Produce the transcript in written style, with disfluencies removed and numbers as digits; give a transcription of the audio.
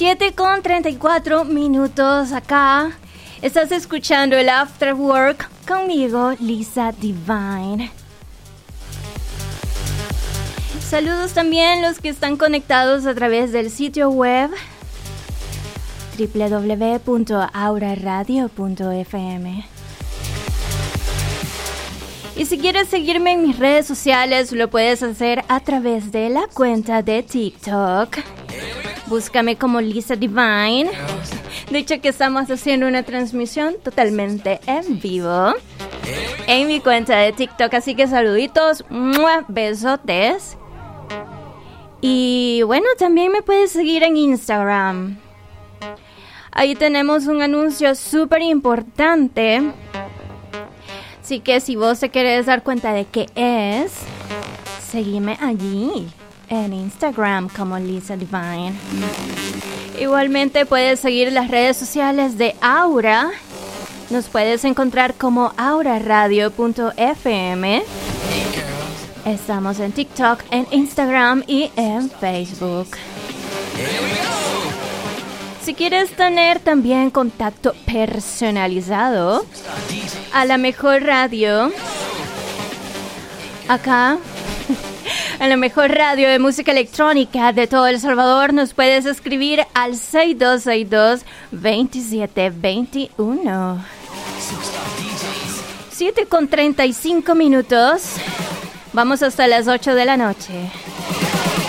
7:34 acá. Estás escuchando el After Work conmigo, Lisa Divine. Saludos también los que están conectados a través del sitio web www.auraradio.fm. Y si quieres seguirme en mis redes sociales, lo puedes hacer a través de la cuenta de TikTok. Búscame como Lisa Divine. De hecho que estamos haciendo una transmisión totalmente en vivo en mi cuenta de TikTok. Así que saluditos, besotes. Y bueno, también me puedes seguir en Instagram. Ahí tenemos un anuncio súper importante. Así que si vos te querés dar cuenta de qué es, seguime allí en Instagram como Lisa Divine. Igualmente puedes seguir las redes sociales de Aura. Nos puedes encontrar como auraradio.fm. Estamos en TikTok, en Instagram y en Facebook. Si quieres tener también contacto personalizado a la mejor radio, acá, en la mejor radio de música electrónica de todo El Salvador, nos puedes escribir al 6262-2721. 7:35. Vamos hasta las 8 de la noche.